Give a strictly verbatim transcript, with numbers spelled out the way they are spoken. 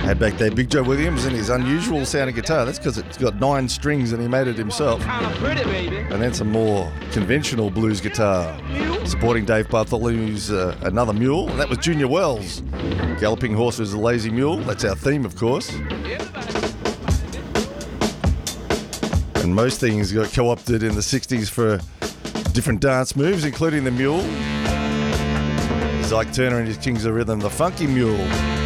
Had back there Big Joe Williams and his unusual sounding guitar. That's because it's got nine strings and he made it himself. And then some more conventional blues guitar. Supporting Dave Bartholomew's uh, Another Mule. And that was Junior Wells. Galloping Horse was a Lazy Mule. That's our theme, of course. And most things got co-opted in the sixties for different dance moves, including the mule. Ike Turner and his Kings of Rhythm, the Funky Mule.